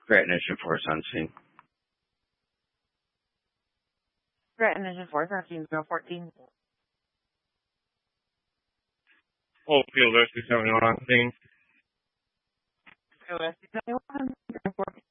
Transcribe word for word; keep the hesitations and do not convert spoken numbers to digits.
Grant Engine Force on scene. Grant Engine Force on scene, zero fourteen. Full field rescue seventy-one on scene. Field rescue seventy-one, zero fourteen.